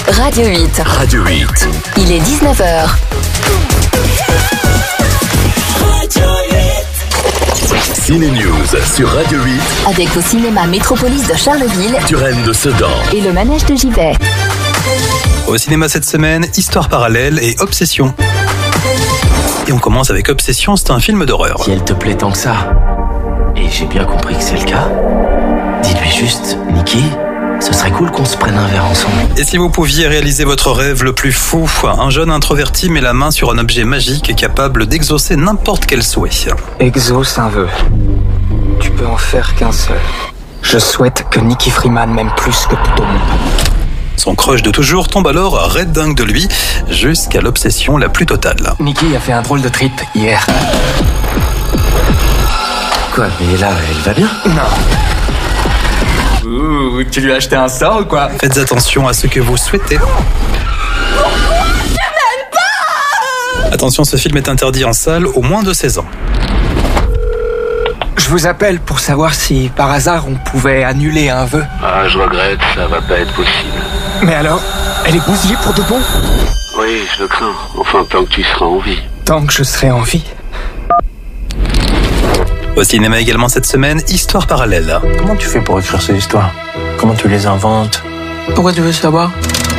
Radio 8. Radio 8. Il est 19h. Ciné News sur Radio 8. Avec au cinéma Métropolis de Charleville, Turenne de Sedan et le manège de Givet. Au cinéma cette semaine, Histoire parallèle et Obsession. Et on commence avec Obsession, c'est un film d'horreur. Si elle te plaît tant que ça, et j'ai bien compris que c'est le cas, dis-lui juste, Nikki, ce serait cool qu'on se prenne un verre ensemble. Et si vous pouviez réaliser votre rêve le plus fou, un jeune introverti met la main sur un objet magique capable d'exaucer n'importe quel souhait. Exauce un vœu. Tu peux en faire qu'un seul. Je souhaite que Nicky Freeman m'aime plus que tout au monde. Son crush de toujours tombe alors red dingue de lui, jusqu'à l'obsession la plus totale. Nicky a fait un drôle de trip hier. Quoi, mais là, elle va bien? Non. Ouh, tu lui as acheté un sort ou quoi? Faites attention à ce que vous souhaitez. Attention, ce film est interdit en salle aux moins de 16 ans. Je vous appelle pour savoir si, par hasard, on pouvait annuler un vœu. Ah, je regrette, ça va pas être possible. Mais alors, elle est bousillée pour de bon? Oui, je le crains. Enfin, tant que tu seras en vie. Tant que je serai en vie. Au cinéma également cette semaine, Histoire parallèle. Comment tu fais pour écrire ces histoires? Comment tu les inventes? Pourquoi tu veux savoir?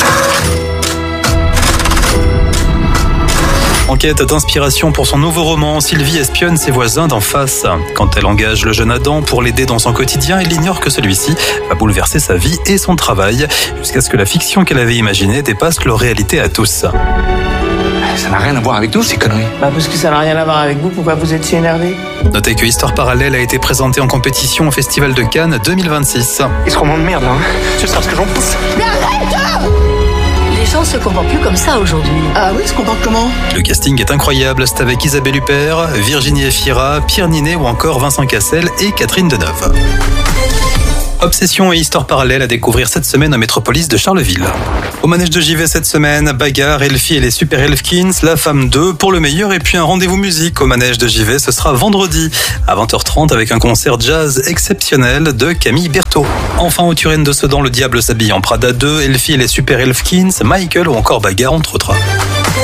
En quête d'inspiration pour son nouveau roman, Sylvie espionne ses voisins d'en face. Quand elle engage le jeune Adam pour l'aider dans son quotidien, elle ignore que celui-ci va bouleverser sa vie et son travail, jusqu'à ce que la fiction qu'elle avait imaginée dépasse leur réalité à tous. Ça n'a rien à voir avec nous, ces conneries. Bah parce que ça n'a rien à voir avec vous, pourquoi vous êtes si énervé? Notez que Histoire parallèle a été présentée en compétition au Festival de Cannes 2026. Ils se roman de merde, là, hein. Tu sais ce que j'en pense? Les gens se comportent plus comme ça aujourd'hui. Ah oui, se comportent comment? Le casting est incroyable, c'est avec Isabelle Huppert, Virginie Efira, Pierre Ninet ou encore Vincent Cassel et Catherine Deneuve. Obsession et Histoire parallèle à découvrir cette semaine au Métropolis de Charleville. Au manège de Givet cette semaine, bagarre, Elfie et les Super Elfkins, La Femme 2 pour le meilleur et puis un rendez-vous musique au manège de Givet, ce sera vendredi à 20h30 avec un concert jazz exceptionnel de Camille Berthaud. Enfin au Turenne de Sedan, Le Diable s'habille en Prada 2, Elfie et les Super Elfkins, Michael ou encore bagarre entre autres.